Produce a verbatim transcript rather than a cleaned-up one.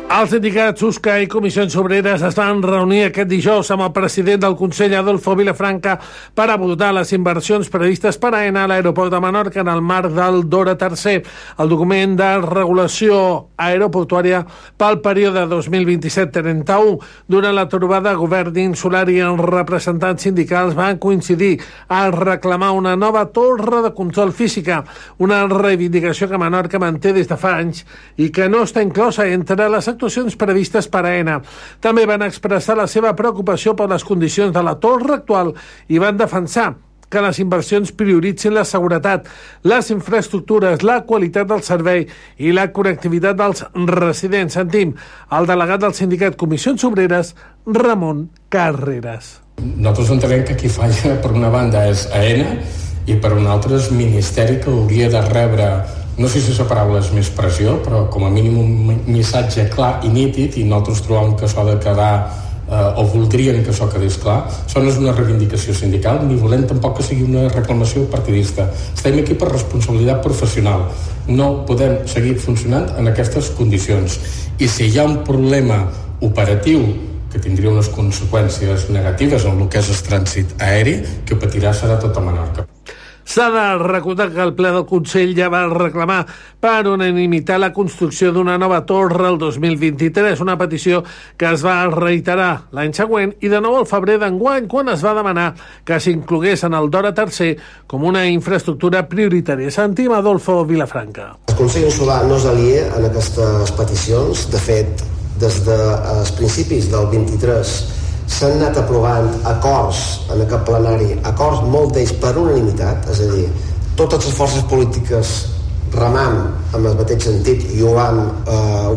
Els sindicats U S C A i Comissions Obreres es van reunir aquest dijous amb el president del Consell, Adolfo Vilafranca, per abordar les inversions previstes per a AENA a l'aeroport de Menorca en el marc del DORA tercer, el document de regulació aeroportuària pel període dos mil vint-i-set trenta-u. Durant la trobada, Govern Insular i els representants sindicals van coincidir a reclamar una nova torre de control física, una reivindicació que Menorca manté des de fa anys i que no està inclosa entre les actuacions previstes per a AENA. També van expressar la seva preocupació per les condicions de la torre actual i van defensar que les inversions prioritzin la seguretat, les infraestructures, la qualitat del servei i la connectivitat dels residents. Sentim el delegat del sindicat Comissions Obreres, Ramon Carreras. Nosaltres entenem que qui falla per una banda és AENA i per una altra és Ministeri, que hauria de rebre, no sé si la paraula és més pressió, però com a mínim un missatge clar i nítid, i nosaltres trobem que això ha de quedar, eh, o voldrien que això quedés clar. Això no és una reivindicació sindical, ni volem tampoc que sigui una reclamació partidista. Estem aquí per responsabilitat professional. No podem seguir funcionant en aquestes condicions. I si hi ha un problema operatiu que tindria unes conseqüències negatives en el que és el trànsit aeri, que patirà serà tota Menorca. S'ha de recordar que el ple del Consell ja va reclamar per unanimitat la construcció d'una nova torre el dos mil vint-i-tres, una petició que es va reiterar l'any següent i de nou al febrer d'enguany, quan es va demanar que s'inclogués en el DORA tercer com una infraestructura prioritària. Sentim Adolfo Vilafranca. El Consell Insular no és aliè en aquestes peticions. De fet, des dels principis del vint-i-tres s'han anat aprovant acords en aquest plenari, acords molt d'ells per unanimitat, és a dir, totes les forces polítiques remam en el mateix sentit i ho vam, eh, ho